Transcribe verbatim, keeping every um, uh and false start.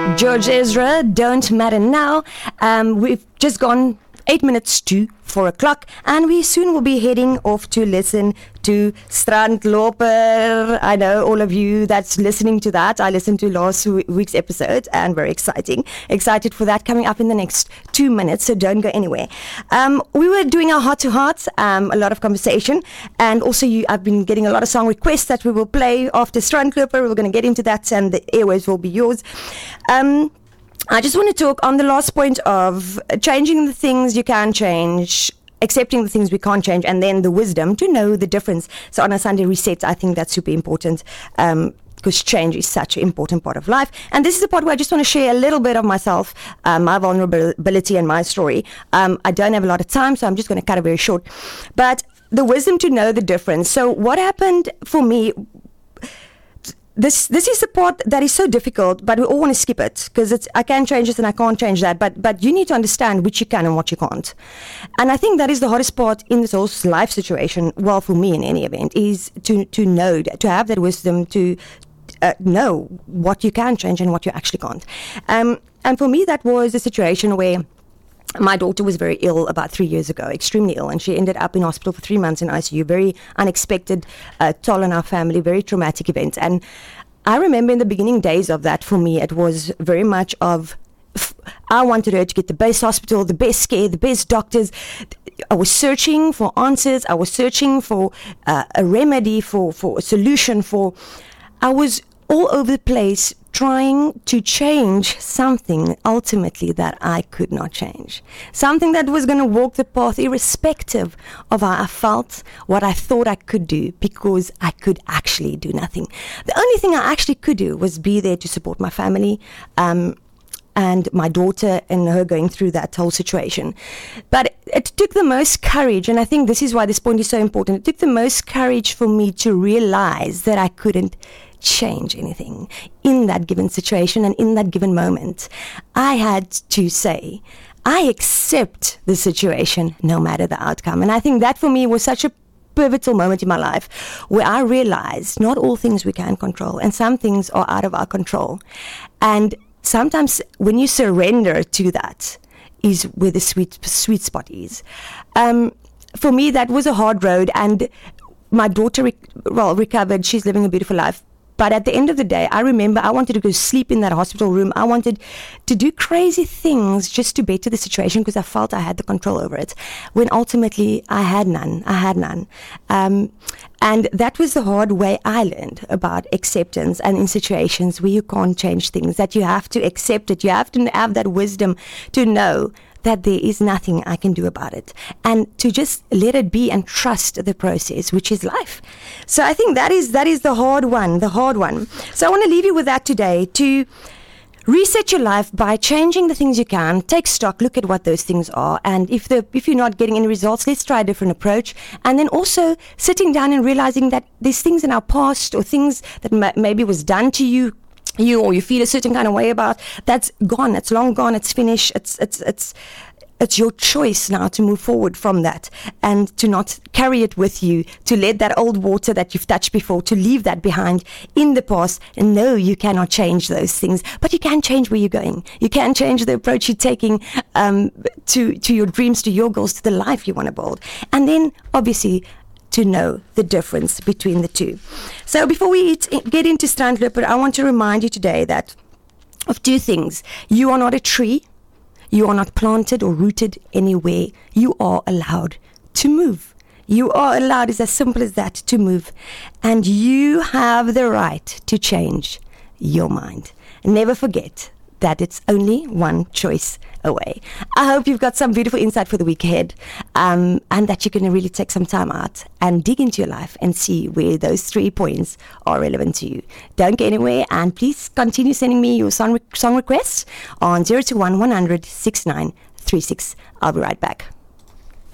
George Ezra, Don't Matter Now. Um, we've just gone eight minutes to four o'clock, and we soon will be heading off to listen to Strandloper. I know all of you that's listening to that. I listened to last week's episode, and very exciting. Excited for that coming up in the next two minutes, so don't go anywhere. Um, we were doing our heart-to-heart, um, a lot of conversation, and also you, I've been getting a lot of song requests that we will play after Strandloper. We're going to get into that, and the airwaves will be yours. Um, I just want to talk on the last point of changing the things you can change, accepting the things we can't change, and then the wisdom to know the difference. So on a Sunday reset, I think that's super important, um, because change is such an important part of life. And this is the part where I just want to share a little bit of myself, uh, my vulnerability and my story. Um, I don't have a lot of time, so I'm just going to cut it very short. But the wisdom to know the difference. So what happened for me, This this is the part that is so difficult, but we all want to skip it because it's I can change this and I can't change that. But but you need to understand which you can and what you can't. And I think that is the hardest part in this whole life situation. Well, for me in any event, is to to know to have that wisdom to uh, know what you can change and what you actually can't. Um, and for me, that was a situation where my daughter was very ill about three years ago, extremely ill, and she ended up in hospital for three months in I C U. Very unexpected uh, toll on our family, very traumatic event. And I remember in the beginning days of that, for me, it was very much of, I wanted her to get the best hospital, the best care, the best doctors. I was searching for answers. I was searching for uh, a remedy, for, for a solution, for, I was all over the place trying to change something ultimately that I could not change. Something that was going to walk the path irrespective of how I felt, what I thought I could do, because I could actually do nothing. The only thing I actually could do was be there to support my family, um, and my daughter and her going through that whole situation. But it took the most courage, and I think this is why this point is so important. It took the most courage for me to realize that I couldn't change anything in that given situation and in that given moment. I had to say, I accept the situation no matter the outcome. And I think that for me was such a pivotal moment in my life where I realized not all things we can control, and some things are out of our control. And sometimes when you surrender to that is where the sweet sweet spot is. Um, for me, that was a hard road, and my daughter, rec- well, recovered. She's living a beautiful life. But at the end of the day, I remember I wanted to go sleep in that hospital room. I wanted to do crazy things just to better the situation because I felt I had the control over it, when ultimately I had none. I had none. Um, and that was the hard way I learned about acceptance, and in situations where you can't change things, that you have to accept it. You have to have that wisdom to know that there is nothing I can do about it, and to just let it be and trust the process, which is life. So I think that is that is the hard one, the hard one. So I want to leave you with that today, to reset your life by changing the things you can. Take stock, look at what those things are, and if the if you're not getting any results, let's try a different approach. And then also sitting down and realizing that there's things in our past, or things that ma- maybe was done to you, you or you feel a certain kind of way about, that's gone, it's long gone, it's finished, it's it's it's it's your choice now to move forward from that, and to not carry it with you, to let that old water that you've touched before, to leave that behind in the past. And no, you cannot change those things, but you can change where you're going. You can change the approach you're taking um, to to your dreams, to your goals, to the life you want to build. And then obviously to know the difference between the two. So before we get into Strandloper, I want to remind you today that of two things. You are not a tree. You are not planted or rooted anywhere. You are allowed to move. You are allowed, it's as simple as that, to move. And you have the right to change your mind. And never forget that it's only one choice away. I hope you've got some beautiful insight for the week ahead, um, and that you can really take some time out and dig into your life and see where those three points are relevant to you. Don't go anywhere, and please continue sending me your song, re- song requests on zero two one one hundred six nine three six. I'll be right back.